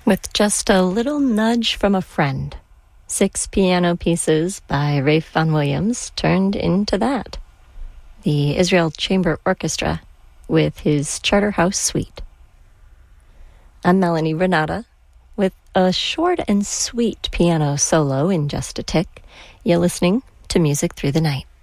with just a little nudge from a friend. 6 piano pieces by Rafe Vaughan Williams turned into that. The Israel Chamber Orchestra with his Charterhouse Suite. I'm Melanie Renata with a short and sweet piano solo in just a tick. You're listening to Music Through the Night.